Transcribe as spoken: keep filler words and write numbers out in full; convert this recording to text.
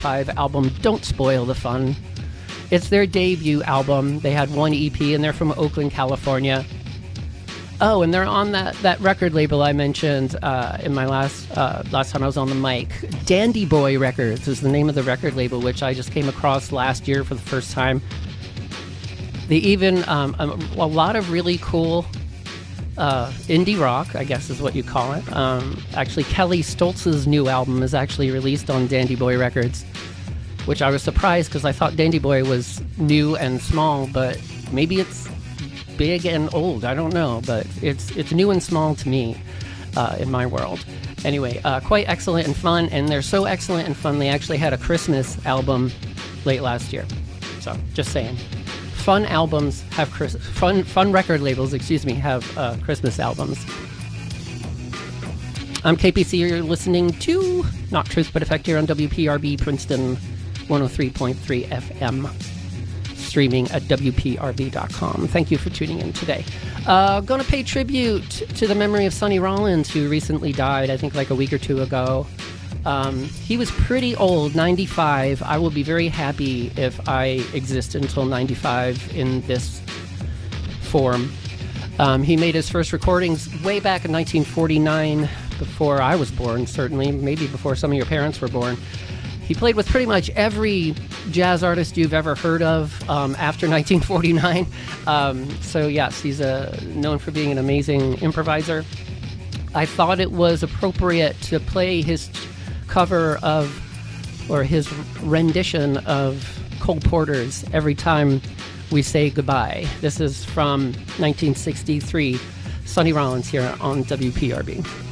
five album, Don't Spoil the Fun. It's their debut album. They had one E P, and they're from Oakland, California. Oh, and they're on that, that record label I mentioned uh, in my last uh, last time I was on the mic. Dandy Boy Records is the name of the record label, which I just came across last year for the first time. They even, um, a, a lot of really cool uh, indie rock, I guess is what you call it. Um, actually, Kelly Stoltz's new album is actually released on Dandy Boy Records, which I was surprised because I thought Dandy Boy was new and small, but maybe it's big and old. I don't know, but it's it's new and small to me uh, in my world. Anyway, uh, quite excellent and fun, and they're so excellent and fun, they actually had a Christmas album late last year. So, just saying. Fun albums have Chris- fun fun record labels, excuse me, have uh, Christmas albums. I'm K P C. You're listening to Not Truth But Effect here on W P R B Princeton one oh three point three F M. Streaming at W P R B dot com. Thank you for tuning in today. Uh, going to pay tribute to the memory of Sonny Rollins, who recently died, I think like a week or two ago. Um, he was pretty old, ninety-five. I will be very happy if I exist until ninety-five in this form. Um, he made his first recordings way back in nineteen forty-nine, before I was born, certainly, maybe before some of your parents were born. He played with pretty much every jazz artist you've ever heard of um, after nineteen forty-nine. Um, so yes, he's uh, known for being an amazing improviser. I thought it was appropriate to play his cover of, or his rendition of Cole Porter's Every Time We Say Goodbye. This is from nineteen sixty-three. Sonny Rollins here on W P R B.